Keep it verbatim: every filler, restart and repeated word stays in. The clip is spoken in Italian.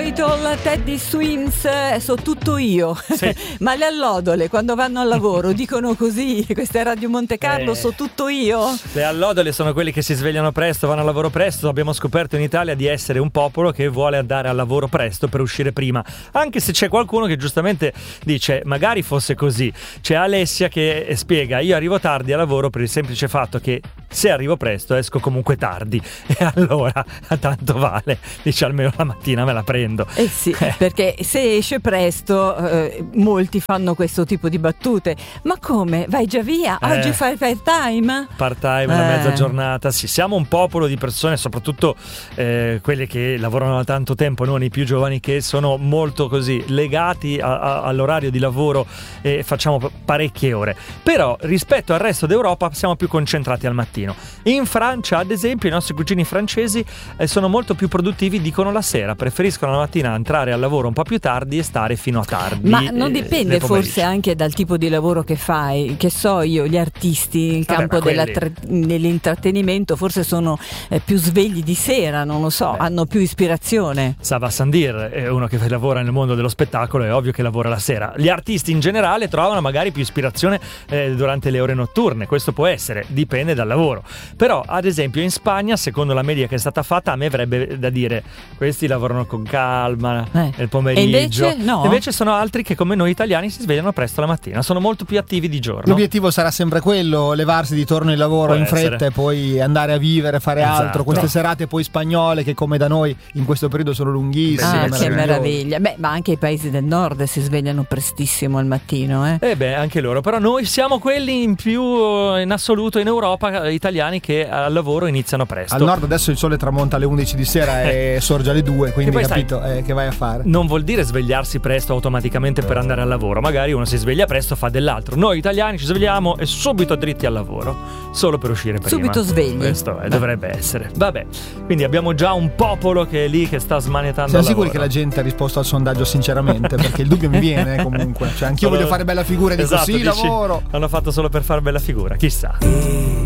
Little Teddy Swims, eh, so tutto io. Sì. Ma le allodole quando vanno al lavoro dicono così, questa è Radio Monte Carlo, Eh. so tutto io. Le allodole sono quelli che si svegliano presto, vanno al lavoro presto. Abbiamo scoperto in Italia di essere un popolo che vuole andare al lavoro presto per uscire prima, anche se c'è qualcuno che giustamente dice magari fosse così. C'è Alessia che spiega: io arrivo tardi al lavoro per il semplice fatto che se arrivo presto esco comunque tardi, e allora tanto vale, dice, almeno la mattina me la prendo. Eh sì, perché se esce presto eh, molti fanno questo tipo di battute. Ma come? Vai già via? Oggi Eh. fai part time? Part time, una Eh. mezza giornata. Sì, siamo un popolo di persone, soprattutto eh, quelle che lavorano da tanto tempo, non i più giovani, che sono molto così legati a, a, all'orario di lavoro e facciamo p- parecchie ore. Però rispetto al resto d'Europa siamo più concentrati al mattino. In Francia, ad esempio, i nostri cugini francesi eh, sono molto più produttivi, dicono la sera, preferiscono la mattina entrare al lavoro un po' più tardi e stare fino a tardi. Ma non eh, dipende nel pomeriggio. forse anche dal tipo di lavoro che fai, che so io, gli artisti, il Vabbè, campo ma quelli- della- dell'intrattenimento forse sono eh, più svegli di sera, non lo so, Beh. hanno più ispirazione. Sava Sandir è uno che lavora nel mondo dello spettacolo, è ovvio che lavora la sera. Gli artisti in generale trovano magari più ispirazione eh, durante le ore notturne, questo può essere, dipende dal lavoro. Però ad esempio in Spagna, secondo la media che è stata fatta, a me avrebbe da dire questi lavorano con calma Eh. nel pomeriggio. E invece no? Invece sono altri che come noi italiani si svegliano presto la mattina, sono molto più attivi di giorno. L'obiettivo sarà sempre quello, levarsi di torno il lavoro Può in essere. fretta e poi andare a vivere, fare Esatto. altro. Queste serate poi spagnole che come da noi in questo periodo sono lunghissime. Ah, che meravigliose. meraviglia. Beh, ma anche i paesi del nord si svegliano prestissimo al mattino, eh. Eh beh, anche loro, però noi siamo quelli in più eh, in assoluto in Europa, eh, italiani che al lavoro iniziano presto. Al nord adesso il sole tramonta alle undici di sera e sorge alle due, quindi Che poi capito eh, che vai a fare. Non vuol dire svegliarsi presto automaticamente per andare al lavoro, magari uno si sveglia presto, fa dell'altro. Noi italiani ci svegliamo e subito dritti al lavoro, solo per uscire prima. Subito svegli. Questo eh, dovrebbe essere. Vabbè, quindi abbiamo già un popolo che è lì che sta smanettando. Siamo al sicuri che lavoro. la gente ha risposto al sondaggio sinceramente? Perché il dubbio mi viene eh, comunque. Cioè, anch'io Solo- voglio fare bella figura e dico Esatto, sì, dici, lavoro. L'hanno fatto solo per far bella figura, chissà.